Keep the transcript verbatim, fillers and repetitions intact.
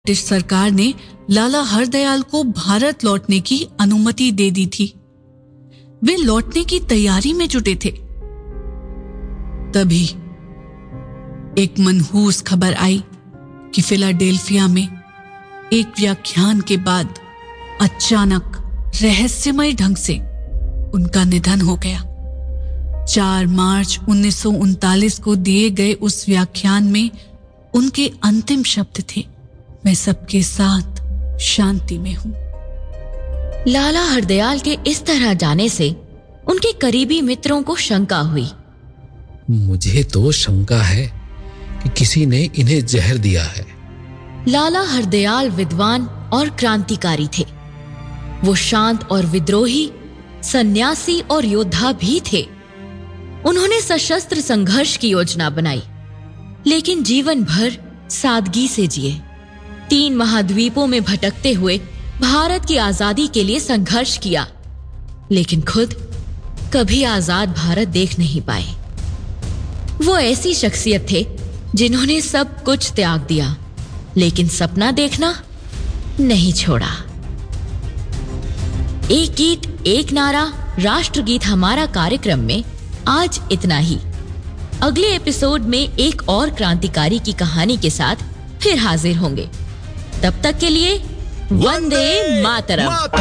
British सरकार ने लाला हरदयाल को भारत लौटने की अनुमति दे दी थी। वे लौटने की तैयारी में जुटे थे। तभी एक मनहूस खबर आई कि फिलाडेल्फिया में एक व्याख्यान के बाद अचानक रहस्यमय ढंग से उनका निधन हो गया। चार मार्च उन्नीस सौ उनतालीस को दिए गए उस व्याख्यान में उनके अंतिम शब्द थे, मैं सबके साथ शांति में हूं। लाला हरदयाल के इस तरह जाने से उनके करीबी मित्रों को शंका हुई। मुझे तो शंका है कि किसी ने इन्हें जहर दिया है। लाला हरदयाल विद्वान और क्रांतिकारी थे। वो शांत और विद्रोही, सन्यासी और योद्धा भी थे। उन्होंने सशस्त्र संघर्ष की योजना बनाई, लेकिन जीवन भर सादगी से जिए। तीन महाद्वीपों में भटकते हुए भारत की आजादी के लिए संघर्ष किया, लेकिन खुद कभी आजाद भारत देख नहीं पाए। वो ऐसी शख्सियत थे जिन्होंने सब कुछ त्याग दिया, लेकिन सपना देखना नहीं छोड़ा। एक गीत एक नारा राष्ट्रगीत हमारा कार्यक्रम में आज इतना ही। अगले एपिसोड में एक और क्रांतिकारी की कहानी के साथ फिर हाजिर होंगे। तब तक के लिए वंदे मातरम।